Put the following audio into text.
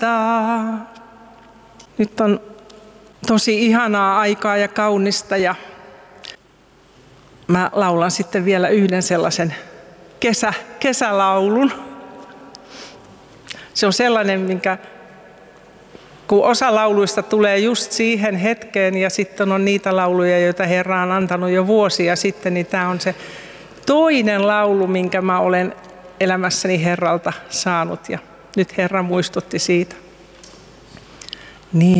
Nyt on tosi ihanaa aikaa ja kaunista ja mä laulan sitten vielä yhden sellaisen kesälaulun. Se on sellainen, kun osa lauluista tulee just siihen hetkeen ja sitten on niitä lauluja, joita Herra on antanut jo vuosia sitten, niin tämä on se toinen laulu, minkä mä olen elämässäni Herralta saanut ja nyt Herra muistutti siitä. Niin.